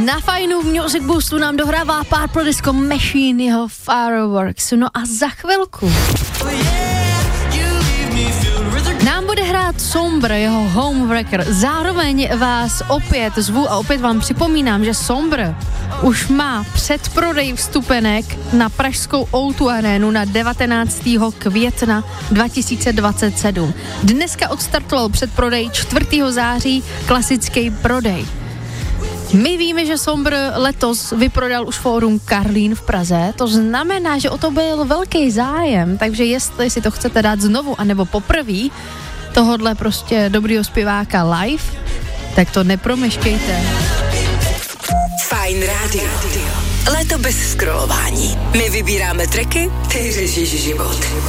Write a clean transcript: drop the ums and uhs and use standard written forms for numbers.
Na fajnu v Music Boostu nám dohrává Purple Disco Machine, jeho Fireworks. No a za chvilku nám bude hrát Sombr, jeho Homewrecker. Zároveň vás opět zvu a opět vám připomínám, že Sombr už má předprodej vstupenek na pražskou O2 arénu na 19. května 2027. Dneska odstartoval předprodej 4. září klasický prodej. My víme, že Sombr letos vyprodal už fórum Karlín v Praze, to znamená, že o to byl velký zájem, takže jestli si to chcete dát znovu, anebo poprvé tohodle prostě dobrýho zpěváka live, tak to nepromeškejte. Fajn rádio. Léto bez scrollování. My vybíráme tracky, ty řešíš život.